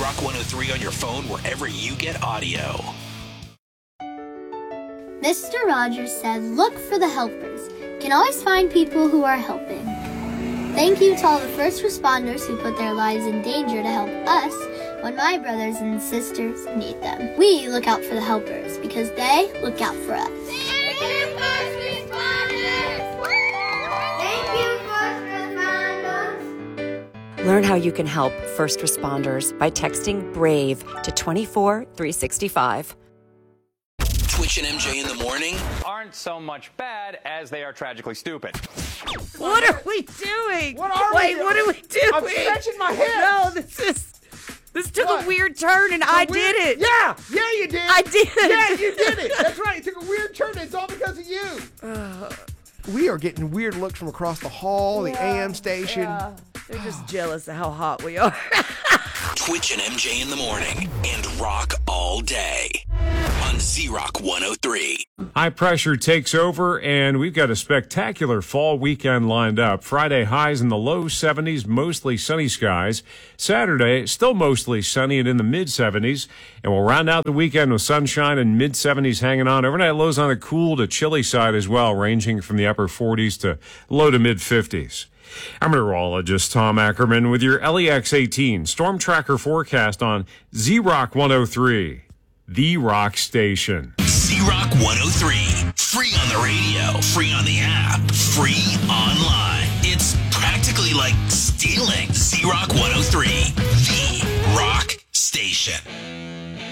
Z-Rock 103 on your phone wherever you get audio. Mr. Rogers said, look for the helpers. You can always find people who are helping. Thank you to all the first responders who put their lives in danger to help us when my brothers and sisters need them. We look out for the helpers because they look out for us. Thank you, first responders! Thank you, first responders! Learn how you can help first responders by texting BRAVE to 24365. Twitch and MJ in the morning aren't so much bad as they are tragically stupid. What are we doing? What are Wait, we doing? what are we doing? I'm stretching my hips. No, this took a weird turn, and I did it. Yeah, you did. I did. Yeah, you did it. That's right. It took a weird turn. It's all because of you. We are getting weird looks from across the hall, the AM station. Yeah. They're just jealous of how hot we are. Twitch and MJ in the morning and rock all day on Z-Rock 103. High pressure takes over, and we've got a spectacular fall weekend lined up. Friday, highs in the low 70s, mostly sunny skies. Saturday, still mostly sunny and in the mid-70s. And we'll round out the weekend with sunshine and mid-70s hanging on. Overnight lows on the cool to chilly side as well, ranging from the upper 40s to low to mid-50s. I'm meteorologist Tom Ackerman with your LEX 18 Storm Tracker forecast on Z-Rock 103, the rock station. Z-Rock 103. Free on the radio, free on the app, free online. It's practically like stealing. Z-Rock 103, the rock station.